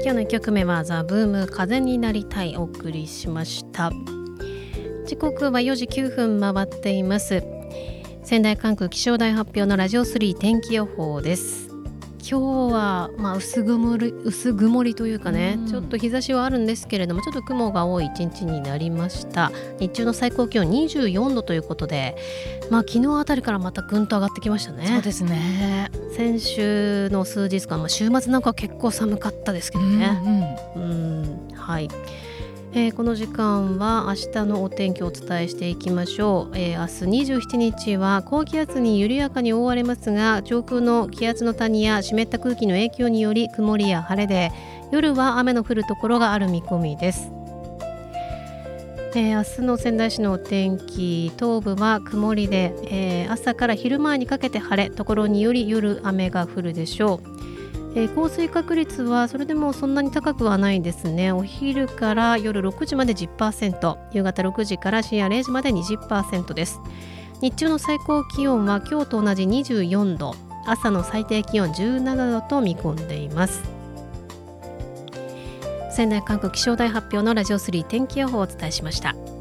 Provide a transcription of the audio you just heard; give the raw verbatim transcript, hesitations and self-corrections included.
今日のいっきょくめはザ・ブーム風になりたいお送りしました。時刻はよじきゅうふん回っています。仙台管区気象台発表のラジオスリー天気予報です。今日は、まあ、薄曇り、薄曇りというかね、ちょっと日差しはあるんですけれども、ちょっと雲が多い一日になりました。日中の最高気温にじゅうよんどということで、まあ、昨日あたりからまたぐんと上がってきましたね。 そうですね。 先週の数日間、まあ、週末なんかは結構寒かったですけどね、 うんうんうんはいえー、この時間は明日のお天気をお伝えしていきましょう。えー、明日にじゅうしちにちは高気圧に緩やかに覆われますが、上空の気圧の谷や湿った空気の影響により曇りや晴れで、夜は雨の降るところがある見込みです。えー、明日の仙台市のお天気、東部は曇りで、えー、朝から昼前にかけて晴れ、ところにより夜雨が降るでしょう。えー、降水確率はそれでもそんなに高くはないですね。お昼から夜ろくじまで じゅっパーセント、 夕方ろくじから深夜れいじまで にじゅっパーセント です。日中の最高気温は今日と同じにじゅうよんど、朝の最低気温じゅうななどと見込んでいます。仙台管区気象台発表のラジオスリー天気予報をお伝えしました。